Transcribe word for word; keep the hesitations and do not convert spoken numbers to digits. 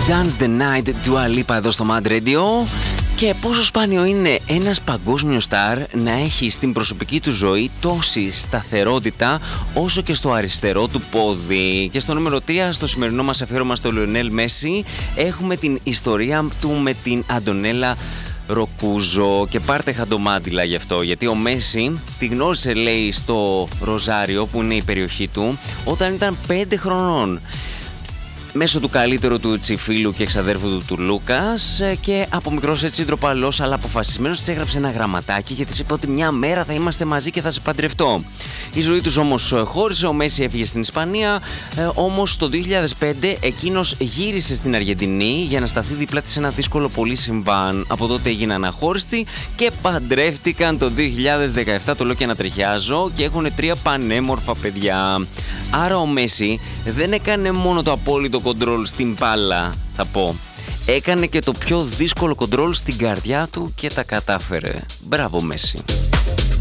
Dance the Night του Alipa εδώ στο Mad Radio. Και πόσο σπάνιο είναι ένας παγκόσμιος στάρ να έχει στην προσωπική του ζωή τόση σταθερότητα όσο και στο αριστερό του πόδι. Και στο νούμερο τρία, στο σημερινό μας αφιέρωμα στο Λιονέλ Μέση, έχουμε την ιστορία του με την Αντωνέλα Ροκούζο. Και πάρτε χαντομάτιλα γι' αυτό, γιατί ο Μέση τη γνώρισε, λέει, στο Ροζάριο, που είναι η περιοχή του, όταν ήταν πέντε χρονών, μέσω του καλύτερου του τσιφίλου και εξαδέρφου του, του Λούκας, και από μικρός έτσι ντροπαλός αλλά αποφασισμένος της έγραψε ένα γραμματάκι και της είπε ότι μια μέρα θα είμαστε μαζί και θα σε παντρευτώ. Η ζωή τους όμως χώρισε, ο Μέση έφυγε στην Ισπανία, ε, όμως το δύο χιλιάδες πέντε εκείνος γύρισε στην Αργεντινή για να σταθεί δίπλα της σε ένα δύσκολο πολύ συμβάν. Από τότε έγιναν αχώριστοι και παντρεύτηκαν το δύο χιλιάδες δεκαεπτά, το λέω και να τριχιάζω, και έχουν τρία πανέμορφα παιδιά. Άρα ο Μέση δεν έκανε μόνο το απόλυτο κοντρόλ στην μπάλα, θα πω. Έκανε και το πιο δύσκολο κοντρόλ στην καρδιά του και τα κατάφερε. Μπράβο Μέση.